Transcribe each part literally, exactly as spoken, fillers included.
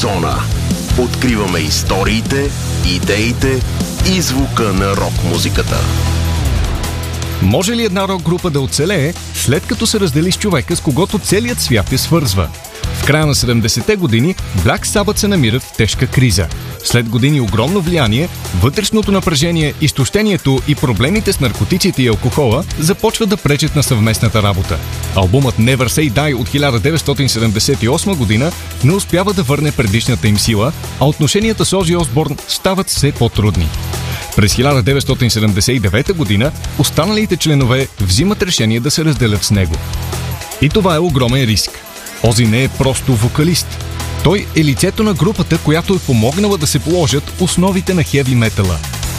Зона. Откриваме историите, идеите и звука на рок-музиката. Може ли една рок-група да оцелее, след като се раздели с човека, с когото целият свят я свързва? В края на седемдесетте години Black Sabbath се намират в тежка криза. След години огромно влияние, вътрешното напрежение, изтощението и проблемите с наркотиците и алкохола започват да пречат на съвместната работа. Албумът Never Say Die от хиляда деветстотин седемдесет и осма година не успява да върне предишната им сила, а отношенията с Ози Осборн стават все по-трудни. През хиляда деветстотин седемдесет и девета година останалите членове взимат решение да се разделят с него. И това е огромен риск. Ози не е просто вокалист. Той е лицето на групата, която е помогнала да се положат основите на хеви метала.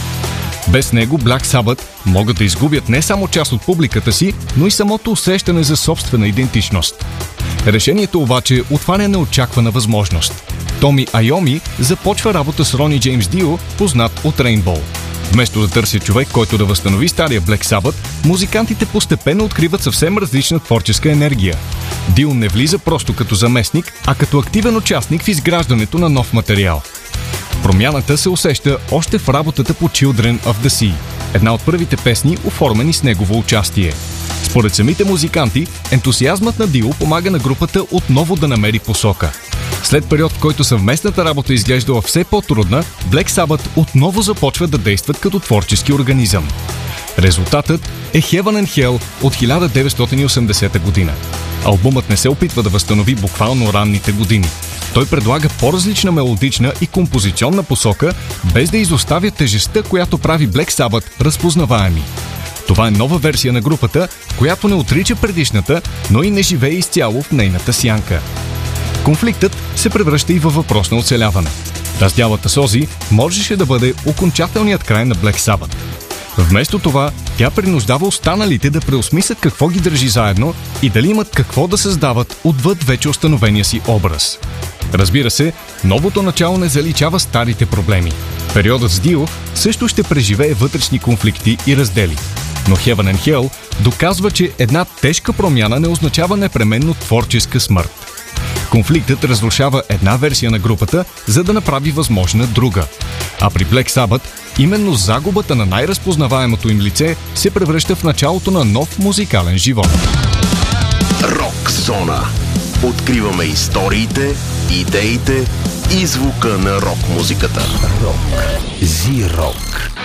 Без него Black Sabbath могат да изгубят не само част от публиката си, но и самото усещане за собствена идентичност. Решението обаче отваря неочаквана възможност. Томи Айоми започва работа с Рони Джеймс Дио, познат от Rainbow. Вместо да търсят човек, който да възстанови стария Black Sabbath, музикантите постепенно откриват съвсем различна творческа енергия. Дио не влиза просто като заместник, а като активен участник в изграждането на нов материал. Промяната се усеща още в работата по Children of the Sea, една от първите песни, оформени с негово участие. Според самите музиканти, ентусиазмът на Дио помага на групата отново да намери посока. След период, в който съвместната работа изглеждала все по-трудна, Black Sabbath отново започват да действат като творчески организъм. Резултатът е Heaven and Hell от хиляда деветстотин и осемдесета година. Албумът не се опитва да възстанови буквално ранните години. Той предлага по-различна мелодична и композиционна посока, без да изоставя тежестта, която прави Black Sabbath разпознаваеми. Това е нова версия на групата, която не отрича предишната, но и не живее изцяло в нейната сянка. Конфликтът се превръща и във въпрос на оцеляване. Раздялата с Ози можеше да бъде окончателният край на Black Sabbath. Вместо това, тя принуждава останалите да преосмислят какво ги държи заедно и дали имат какво да създават отвъд вече установения си образ. Разбира се, новото начало не заличава старите проблеми. Периодът с Дио също ще преживее вътрешни конфликти и раздели. Но Heaven and Hell доказва, че една тежка промяна не означава непременно творческа смърт. Конфликтът разрушава една версия на групата, за да направи възможна друга. А при Black Sabbath, именно загубата на най-разпознаваемото им лице се превръща в началото на нов музикален живот. Рок Зона. Откриваме историите, идеите и звука на рок-музиката. Рок. Зи-рок.